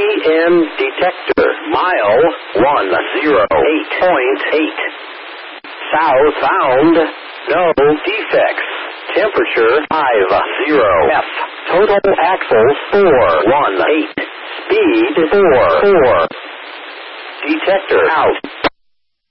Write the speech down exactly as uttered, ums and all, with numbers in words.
N detector. Mile one zero eight point eight. South found. No defects. Temperature five zero F. Total axles four one eight. Speed four four. Detector out.